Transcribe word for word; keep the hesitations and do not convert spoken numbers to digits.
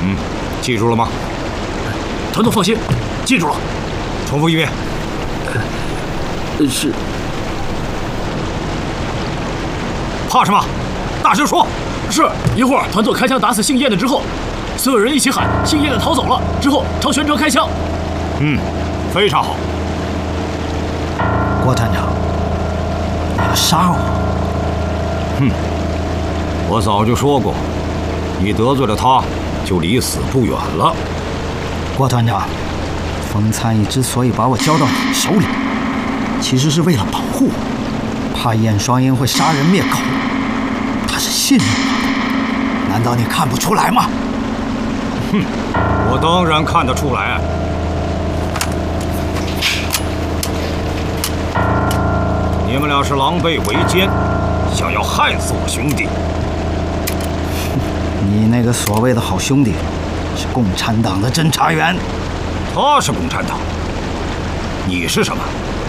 嗯，记住了吗？ 团总放心，记住了。 重复一遍。 呃，是。 怕什么？大声说！ 是。一会儿团总开枪打死姓叶的之后，所有人一起喊姓叶的逃走了，之后朝玄哲开枪。 嗯，非常好。 郭团长，你要杀我？ 哼，我早就说过，你得罪了他，就离死不远了。 郭团长，风参议之所以把我交到你手里，其实是为了保护我，怕燕双鹰会杀人灭口。他是信任我的，难道你看不出来吗？ 哼，我当然看得出来。你们俩是狼狈为奸，想要害死我兄弟。 你那个所谓的好兄弟，是共产党的侦查员。 他是共产党，你是什么？